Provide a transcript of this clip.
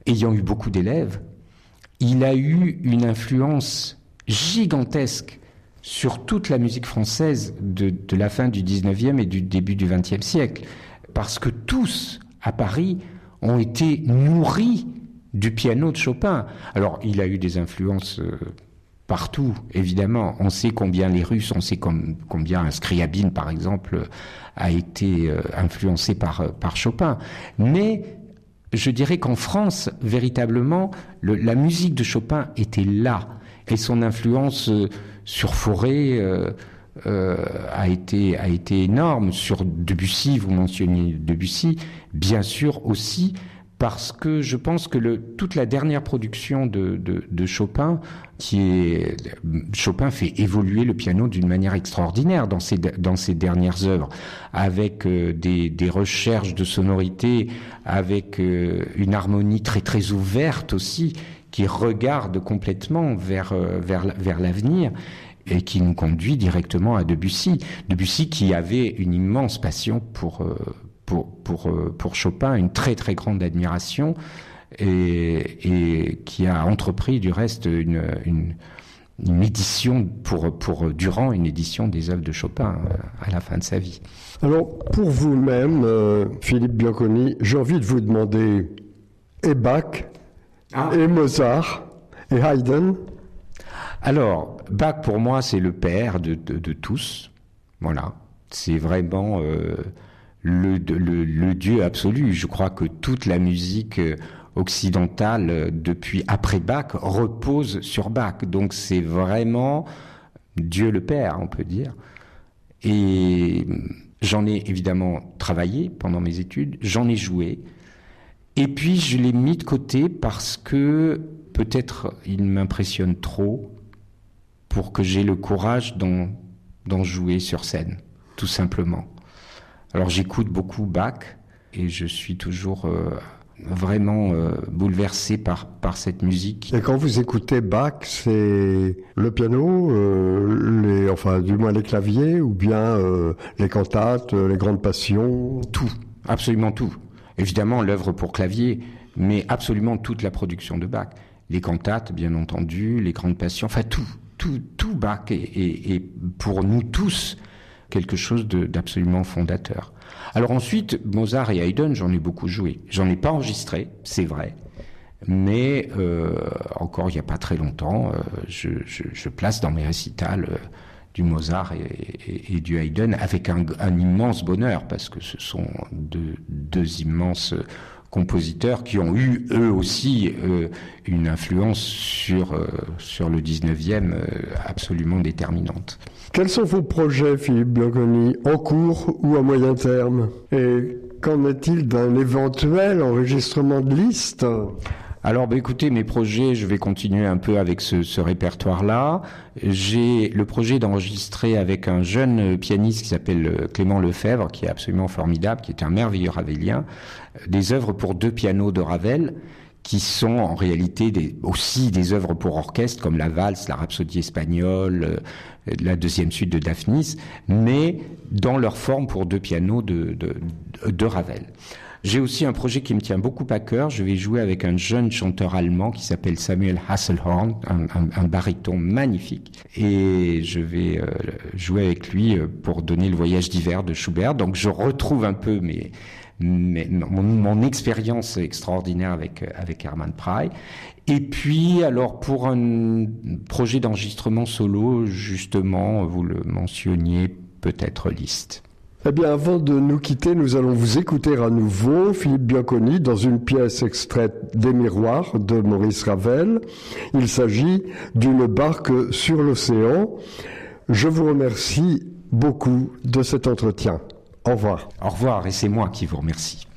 ayant eu beaucoup d'élèves, il a eu une influence gigantesque sur toute la musique française de la fin du 19e et du début du 20e siècle. Parce que tous, à Paris, ont été nourris du piano de Chopin. Alors, il a eu des influences partout, évidemment. On sait combien les Russes, on sait combien un Scriabine, par exemple, a été influencé par Chopin. Mais je dirais qu'en France, véritablement, la musique de Chopin était là. Et son influence sur Fauré a été énorme. Sur Debussy, vous mentionniez Debussy, bien sûr aussi, parce que je pense que toute la dernière production de Chopin, Chopin fait évoluer le piano d'une manière extraordinaire dans ses dernières œuvres, avec des recherches de sonorité, avec une harmonie très très ouverte aussi, qui regarde complètement vers l'avenir et qui nous conduit directement à Debussy. Debussy qui avait une immense passion pour Chopin, une très très grande admiration, et qui a entrepris du reste une édition pour Durand, une édition des œuvres de Chopin à la fin de sa vie. Alors pour vous-même, Philippe Bianconi, j'ai envie de vous demander, et Bach, et Mozart, et Haydn? Alors, Bach pour moi c'est le père de tous, voilà, c'est vraiment le Dieu absolu. Je crois que toute la musique occidentale depuis après Bach repose sur Bach. Donc c'est vraiment Dieu le Père, on peut dire. Et j'en ai évidemment travaillé pendant mes études, j'en ai joué. Et puis je l'ai mis de côté parce que peut-être il m'impressionne trop pour que j'aie le courage d'en jouer sur scène, tout simplement. Alors j'écoute beaucoup Bach et je suis toujours vraiment bouleversé par cette musique. Et quand vous écoutez Bach, c'est le piano, du moins les claviers, ou bien les cantates, les grandes passions? Tout, absolument tout. Évidemment l'œuvre pour clavier, mais absolument toute la production de Bach. Les cantates, bien entendu, les grandes passions, enfin tout Bach est pour nous tous quelque chose d'absolument fondateur. Alors ensuite, Mozart et Haydn, j'en ai beaucoup joué. J'en ai pas enregistré, c'est vrai, mais encore il n'y a pas très longtemps, je place dans mes récitals du Mozart et du Haydn avec un immense bonheur, parce que ce sont deux immenses compositeurs qui ont eu eux aussi une influence sur le 19e absolument déterminante. Quels sont vos projets, Philippe Bianconi, en cours ou à moyen terme? Et qu'en est-il d'un éventuel enregistrement de liste? Alors, écoutez, mes projets, je vais continuer un peu avec ce répertoire-là. J'ai le projet d'enregistrer avec un jeune pianiste qui s'appelle Clément Lefebvre, qui est absolument formidable, qui est un merveilleux ravelien, des œuvres pour 2 pianos de Ravel, qui sont en réalité aussi des œuvres pour orchestre, comme la valse, la rhapsodie espagnole, la 2e suite de Daphnis, mais dans leur forme pour 2 pianos de Ravel. J'ai aussi un projet qui me tient beaucoup à cœur. Je vais jouer avec un jeune chanteur allemand qui s'appelle Samuel Hasselhorn, un baryton magnifique. Et je vais jouer avec lui pour donner le voyage d'hiver de Schubert. Donc je retrouve un peu mon expérience extraordinaire avec Hermann Prey. Et puis, alors, pour un projet d'enregistrement solo, justement, vous le mentionniez, peut-être Liszt. Eh bien, avant de nous quitter, nous allons vous écouter à nouveau, Philippe Bianconi, dans une pièce extraite des Miroirs de Maurice Ravel. Il s'agit d'une barque sur l'océan. Je vous remercie beaucoup de cet entretien. Au revoir. Au revoir, et c'est moi qui vous remercie.